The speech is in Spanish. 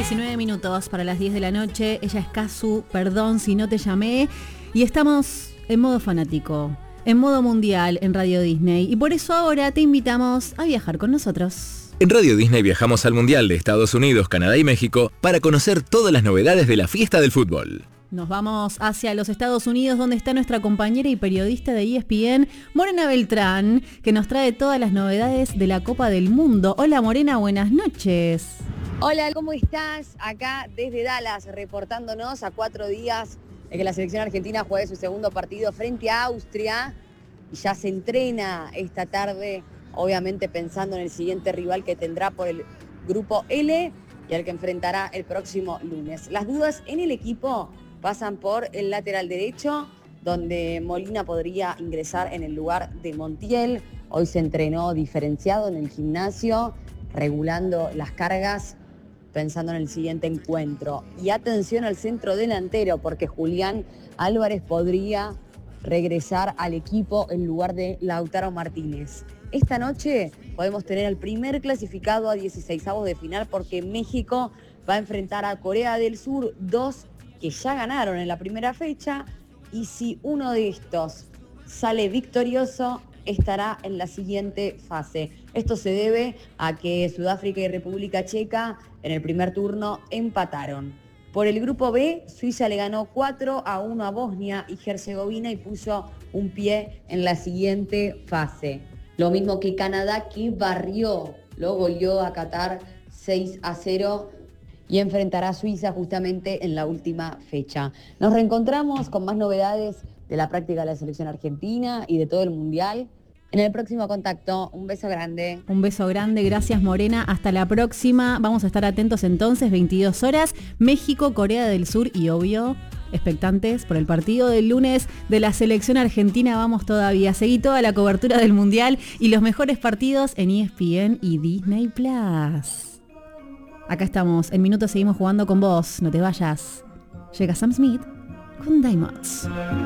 19 minutos para las 10 de la noche. Ella es Kazu, perdón si no te llamé. Y estamos en modo fanático, en modo mundial en Radio Disney. Y por eso ahora te invitamos a viajar con nosotros. En Radio Disney viajamos al Mundial de Estados Unidos, Canadá y México para conocer todas las novedades de la fiesta del fútbol. Nos vamos hacia los Estados Unidos, donde está nuestra compañera y periodista de ESPN, Morena Beltrán, que nos trae todas las novedades de la Copa del Mundo. Hola Morena, buenas noches. Hola, ¿cómo estás? Acá desde Dallas, reportándonos a 4 días de que la selección argentina juegue su segundo partido frente a Austria. Y ya se entrena esta tarde, obviamente pensando en el siguiente rival que tendrá por el grupo L y al que enfrentará el próximo lunes. Las dudas en el equipo pasan por el lateral derecho, donde Molina podría ingresar en el lugar de Montiel. Hoy se entrenó diferenciado en el gimnasio, regulando las cargas, pensando en el siguiente encuentro. Y atención al centro delantero, porque Julián Álvarez podría regresar al equipo en lugar de Lautaro Martínez. Esta noche podemos tener al primer clasificado a 16avos de final, porque México va a enfrentar a Corea del Sur, dos que ya ganaron en la primera fecha, y si uno de estos sale victorioso, estará en la siguiente fase. Esto se debe a que Sudáfrica y República Checa en el primer turno empataron. Por el grupo B, Suiza le ganó 4-1 a Bosnia y Herzegovina y puso un pie en la siguiente fase. Lo mismo que Canadá, que lo goleó a Qatar 6-0 y enfrentará a Suiza justamente en la última fecha. Nos reencontramos con más novedades de la práctica de la selección argentina y de todo el mundial en el próximo contacto. Un beso grande. Un beso grande, gracias Morena, hasta la próxima. Vamos a estar atentos entonces, 22 horas, México, Corea del Sur y obvio, expectantes por el partido del lunes de la selección argentina. Vamos todavía, seguí toda la cobertura del mundial y los mejores partidos en ESPN y Disney Plus. Acá estamos, en minutos seguimos jugando con vos, no te vayas. Llega Sam Smith con Diamonds.